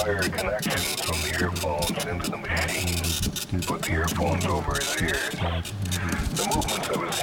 wired connections from the earphones into the machine. Put the earphones over his ears. The movements of his